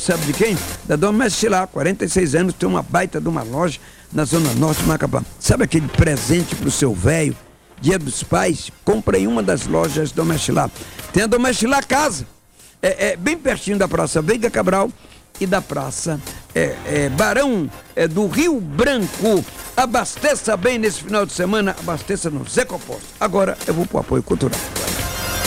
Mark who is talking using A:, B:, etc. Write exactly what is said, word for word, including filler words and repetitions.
A: sabe de quem? Da Domestic Lá, quarenta e seis anos, tem uma baita de uma loja na Zona Norte de Macapá. Sabe aquele presente pro seu velho, Dia dos Pais? Compra em uma das lojas Domestic Lá. Tem a Domestic Lá Casa, é, é bem pertinho da Praça Veiga Cabral e da Praça é, é, Barão é, do Rio Branco. Abasteça bem nesse final de semana, abasteça no Zé Composto. Agora eu vou pro apoio cultural.